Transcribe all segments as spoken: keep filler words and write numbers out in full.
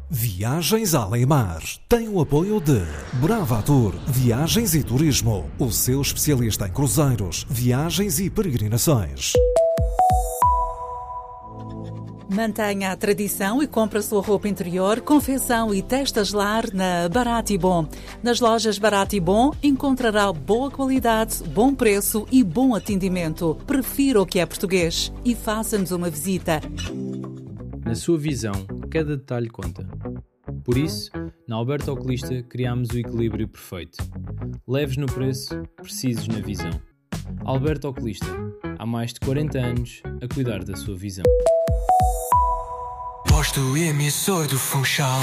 Viagens Além-Mar tem o apoio de Bravatur Viagens e Turismo, o seu especialista em cruzeiros, viagens e peregrinações. Mantenha a tradição e compre a sua roupa interior, confecção e testas lar na Barato e Bom. Nas lojas Barato e Bom encontrará boa qualidade, bom preço e bom atendimento. Prefira o que é português e faça-nos uma visita. Na sua visão, cada detalhe conta. Por isso, na Alberto Oculista criámos o equilíbrio perfeito. Leves no preço, precisos na visão. Alberto Oculista, há mais de quarenta anos a cuidar da sua visão. Posto emissor do Funchal.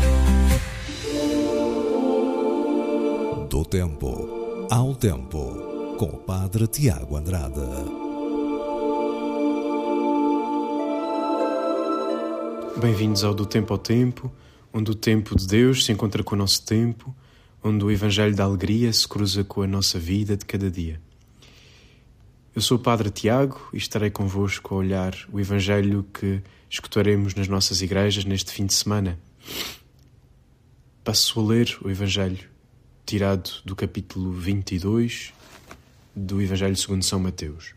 Do tempo ao tempo, com o Padre Tiago Andrade. Bem-vindos ao Do Tempo ao Tempo, onde o tempo de Deus se encontra com o nosso tempo, onde o Evangelho da Alegria se cruza com a nossa vida de cada dia. Eu sou o Padre Tiago e estarei convosco a olhar o Evangelho que escutaremos nas nossas igrejas neste fim de semana. Passo a ler o Evangelho, tirado do capítulo vinte e dois do Evangelho segundo São Mateus.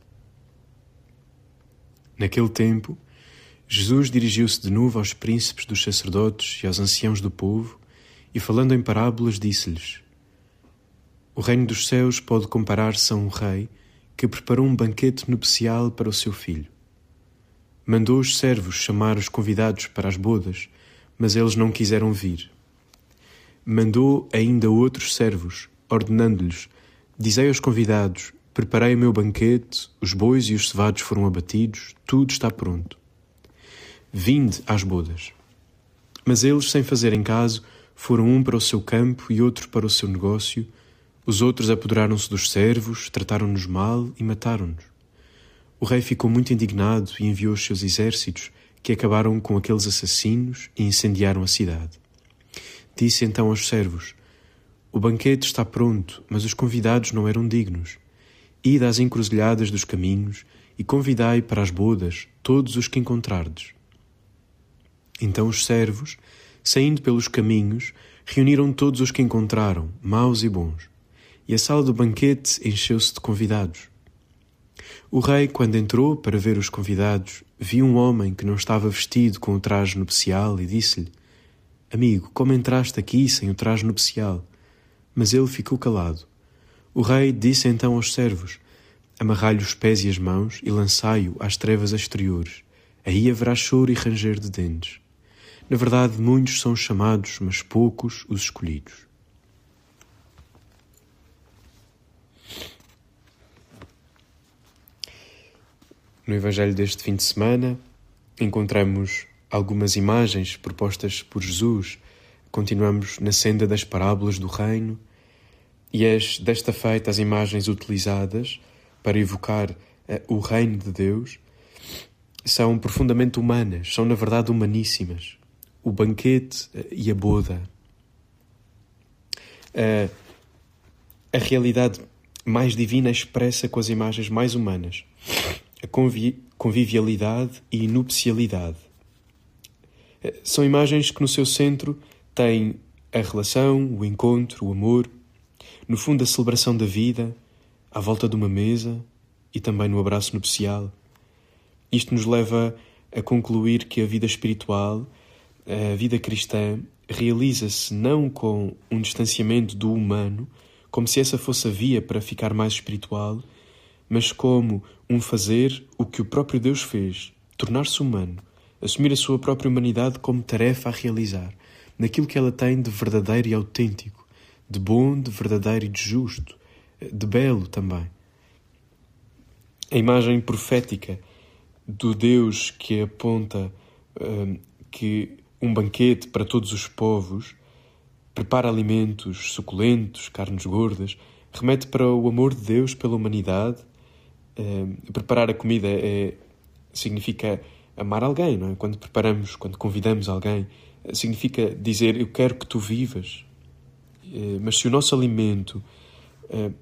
Naquele tempo, Jesus dirigiu-se de novo aos príncipes dos sacerdotes e aos anciãos do povo, e falando em parábolas disse-lhes: O reino dos céus pode comparar-se a um rei que preparou um banquete nupcial para o seu filho. Mandou os servos chamar os convidados para as bodas, mas eles não quiseram vir. Mandou ainda outros servos, ordenando-lhes: Dizei aos convidados: Preparei o meu banquete, os bois e os cevados foram abatidos, tudo está pronto. Vinde às bodas. Mas eles, sem fazerem caso, foram um para o seu campo e outro para o seu negócio. Os outros apoderaram-se dos servos, trataram-nos mal e mataram-nos. O rei ficou muito indignado e enviou os seus exércitos, que acabaram com aqueles assassinos e incendiaram a cidade. Disse então aos servos: O banquete está pronto, mas os convidados não eram dignos. Ide às encruzilhadas dos caminhos e convidai para as bodas todos os que encontrardes. Então os servos, saindo pelos caminhos, reuniram todos os que encontraram, maus e bons, e a sala do banquete encheu-se de convidados. O rei, quando entrou para ver os convidados, viu um homem que não estava vestido com o traje nupcial e disse-lhe: Amigo, como entraste aqui sem o traje nupcial? Mas ele ficou calado. O rei disse então aos servos: Amarrai-lhe os pés e as mãos e lançai-o às trevas exteriores. Aí haverá choro e ranger de dentes. Na verdade, muitos são os chamados, mas poucos os escolhidos. No Evangelho deste fim de semana, encontramos algumas imagens propostas por Jesus. Continuamos na senda das parábolas do reino, e as, desta feita, as imagens utilizadas para evocar uh, o reino de Deus são profundamente humanas, são na verdade humaníssimas. O banquete e a boda. Uh, a realidade mais divina expressa com as imagens mais humanas a convi- convivialidade e nupcialidade. Uh, são imagens que no seu centro têm a relação, o encontro, o amor, no fundo a celebração da vida, à volta de uma mesa e também no abraço nupcial. Isto nos leva a concluir que a vida espiritual, a vida cristã, realiza-se não com um distanciamento do humano, como se essa fosse a via para ficar mais espiritual, mas como um fazer o que o próprio Deus fez, tornar-se humano, assumir a sua própria humanidade como tarefa a realizar, naquilo que ela tem de verdadeiro e autêntico, de bom, de verdadeiro e de justo, de belo também. A imagem profética do Deus que aponta uh, que um banquete para todos os povos, prepara alimentos suculentos, carnes gordas, remete para o amor de Deus pela humanidade. Uh, preparar a comida é, significa amar alguém, não é? Quando preparamos, quando convidamos alguém, significa dizer: eu quero que tu vivas. Uh, mas se o nosso alimento uh,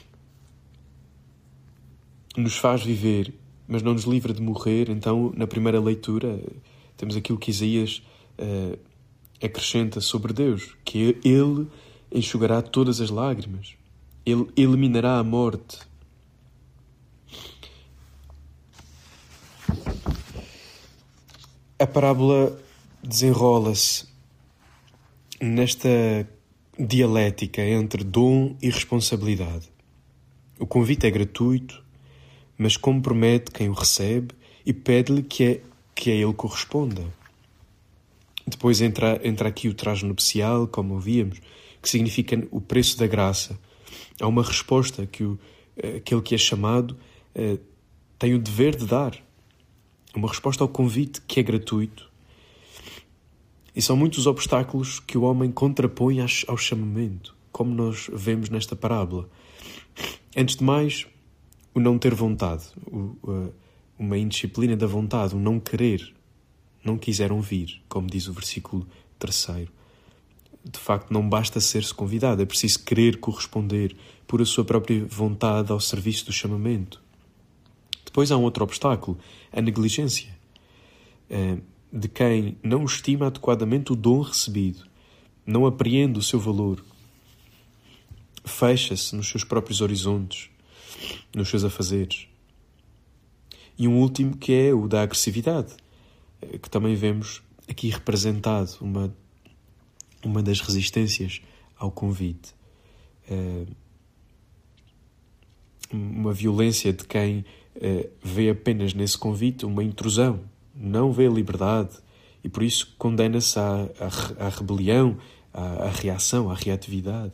nos faz viver, mas não nos livra de morrer, então, na primeira leitura, temos aquilo que Isaías uh, acrescenta sobre Deus que Ele enxugará todas as lágrimas. Ele eliminará a morte. A parábola desenrola-se nesta dialética entre dom e responsabilidade. O convite é gratuito, mas compromete quem o recebe e pede-lhe que, é, que a ele corresponda. Depois entra, entra aqui o traje nupcial, como ouvíamos, que significa o preço da graça. Há uma resposta que o, aquele que é chamado eh, tem o dever de dar. Uma resposta ao convite que é gratuito. E são muitos os obstáculos que o homem contrapõe ao chamamento, como nós vemos nesta parábola. Antes de mais, o não ter vontade, uma indisciplina da vontade, o não querer. Não quiseram vir, como diz o versículo terceiro. De facto, não basta ser-se convidado, é preciso querer corresponder por a sua própria vontade ao serviço do chamamento. Depois há um outro obstáculo, a negligência, de quem não estima adequadamente o dom recebido, não apreende o seu valor, fecha-se nos seus próprios horizontes, nos seus afazeres. E um último que é o da agressividade, que também vemos aqui representado, uma, uma das resistências ao convite. Uma violência de quem vê apenas nesse convite uma intrusão, não vê a liberdade e por isso condena-se à, à, à rebelião, à, à reação, à reatividade.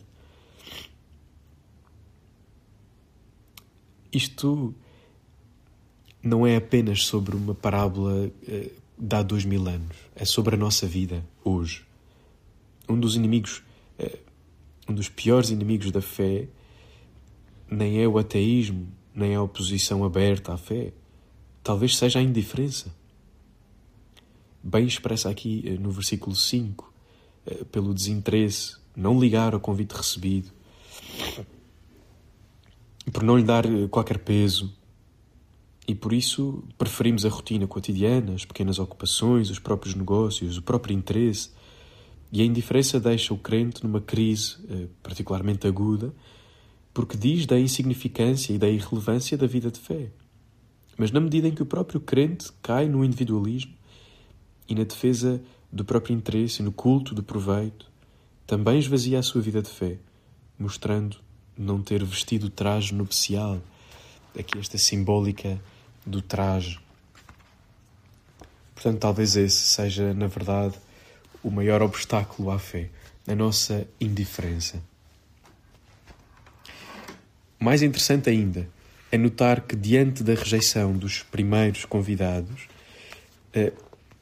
Isto não é apenas sobre uma parábola eh, de há dois mil anos, é sobre a nossa vida hoje. Um dos inimigos, eh, um dos piores inimigos da fé nem é o ateísmo, nem é a oposição aberta à fé. Talvez seja a indiferença. Bem expressa aqui no versículo cinco, pelo desinteresse, não ligar ao convite recebido, por não lhe dar qualquer peso. E por isso preferimos a rotina cotidiana, as pequenas ocupações, os próprios negócios, o próprio interesse. E a indiferença deixa o crente numa crise particularmente aguda, porque diz da insignificância e da irrelevância da vida de fé. Mas na medida em que o próprio crente cai no individualismo e na defesa do próprio interesse e no culto do proveito, também esvazia a sua vida de fé, mostrando não ter vestido o traje nupcial, aqui esta simbólica do traje. Portanto, talvez esse seja, na verdade, o maior obstáculo à fé, a nossa indiferença. Mais interessante ainda é notar que, diante da rejeição dos primeiros convidados, eh,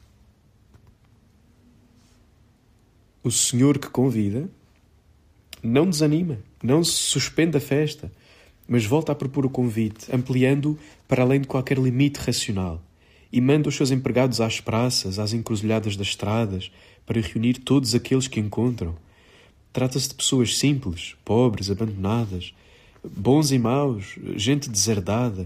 o Senhor que convida não desanima, não se suspende a festa, mas volta a propor o convite, ampliando-o para além de qualquer limite racional, e manda os seus empregados às praças, às encruzilhadas das estradas, para reunir todos aqueles que encontram. Trata-se de pessoas simples, pobres, abandonadas, bons e maus, gente deserdada.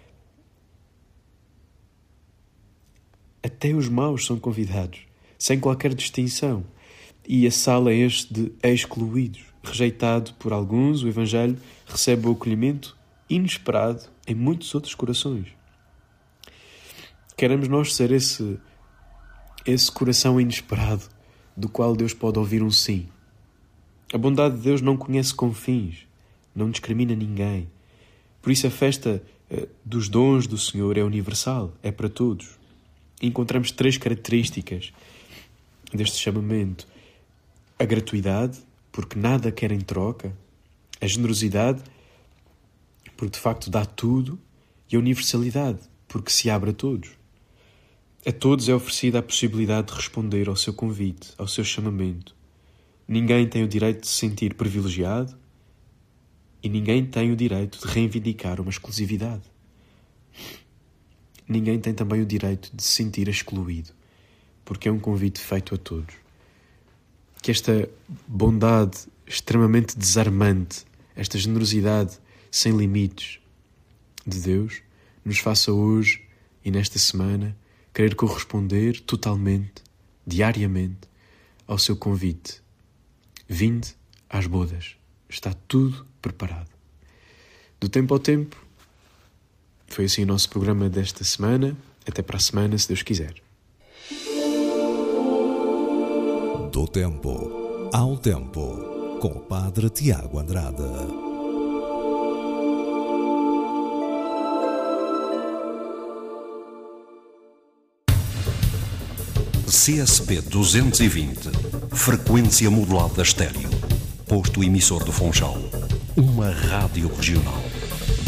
Até os maus são convidados, sem qualquer distinção. E assala este de excluídos. Rejeitado por alguns, o Evangelho recebe o acolhimento inesperado em muitos outros corações. Queremos nós ser esse, esse coração inesperado do qual Deus pode ouvir um sim. A bondade de Deus não conhece confins, não discrimina ninguém. Por isso a festa eh, dos dons do Senhor é universal, é para todos. E encontramos três características deste chamamento. A gratuidade, porque nada quer em troca. A generosidade, porque de facto dá tudo. E a universalidade, porque se abre a todos. A todos é oferecida a possibilidade de responder ao seu convite, ao seu chamamento. Ninguém tem o direito de se sentir privilegiado e ninguém tem o direito de reivindicar uma exclusividade. Ninguém tem também o direito de se sentir excluído, porque é um convite feito a todos. Que esta bondade extremamente desarmante, esta generosidade sem limites de Deus, nos faça hoje e nesta semana querer corresponder totalmente, diariamente, ao seu convite. Vinde às bodas. Está tudo preparado. Do tempo ao tempo, foi assim o nosso programa desta semana. Até para a semana, se Deus quiser. Do tempo ao tempo, com o Padre Tiago Andrade. C S P duzentos e vinte, frequência modulada estéreo, posto emissor do Funchal, uma rádio regional.